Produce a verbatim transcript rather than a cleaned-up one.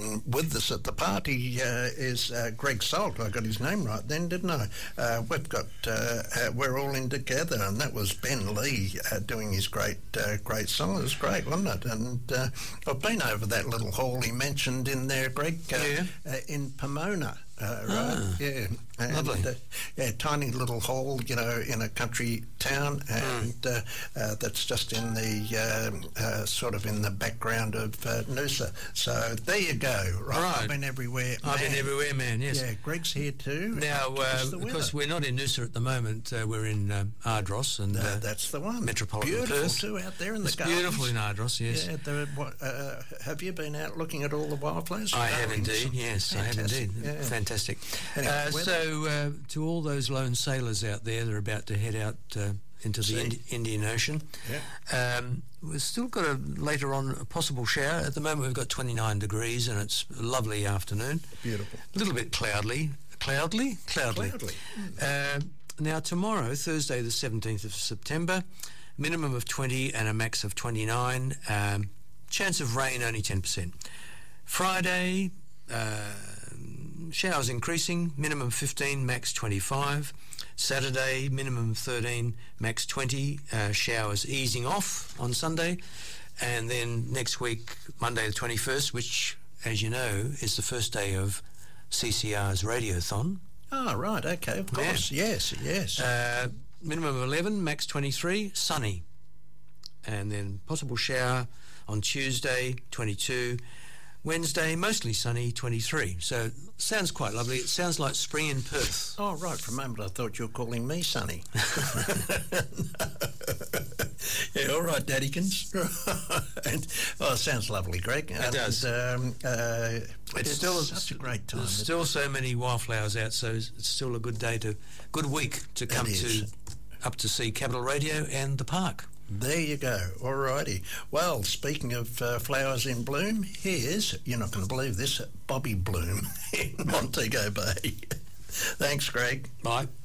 and with us at the party uh, is uh, Greg Salt. I got his name right then, didn't I? Uh, we've got uh, uh, We're All In Together, and that was Ben Lee uh, doing his great uh, great song. It was great, wasn't it? And uh, I've been over that little hall he mentioned in there, Greg, uh, yeah. uh, in Pomona. Uh, right, ah, yeah, and, lovely. Uh, yeah, tiny little hall, you know, in a country town, and mm. uh, uh, that's just in the uh, uh, sort of in the background of uh, Noosa. So there you go. Right, right. I've been everywhere. I've man. been everywhere, man. Yes. Yeah, Greg's here too. Now, uh, because we're not in Noosa at the moment, uh, we're in um, Ardross, and uh, uh, that's the one. Metropolitan beautiful Perth. Too out there in the it's gardens. Beautiful in Ardross. Yes. Yeah. The, what, uh, have you been out looking at all the wildflowers? I have indeed. Yes, Fantastic. I have indeed. Yeah. Fantastic. Anyway, uh, so, uh, to all those lone sailors out there that are about to head out uh, into the Indi- Indian Ocean, yeah. um, we've still got a later on a possible shower. At the moment, we've got twenty-nine degrees, and it's a lovely afternoon. Beautiful. A little bit cloudly, cloudly, cloudly. Cloudly. Uh, now, tomorrow, Thursday, the seventeenth of September, minimum of twenty and a max of twenty-nine. Um, chance of rain only ten percent. Friday. Uh, Showers increasing, minimum fifteen, max twenty-five. Saturday, minimum thirteen, max twenty. Uh, showers easing off on Sunday. And then next week, Monday the twenty-first, which, as you know, is the first day of C C R's Radiothon. Oh, right, okay, of course, yeah. yes, yes. Uh, minimum of eleven, max twenty-three, sunny. And then possible shower on Tuesday, twenty-two. Wednesday, mostly sunny, twenty-three. So, sounds quite lovely. It sounds like spring in Perth. Oh, right. For a moment, I thought you were calling me Sunny. Yeah, all right, Daddykins. and, oh, it sounds lovely, Greg. It and, does. Um, uh, it's, it's still such a great time. There's still so many wildflowers out, so it's still a good day to, good week to come to, up to see Capital Radio and the park. There you go. All righty. Well, speaking of uh, flowers in bloom, here's, you're not going to believe this, Bobby Bloom in Montego Bay. Thanks, Greg. Bye.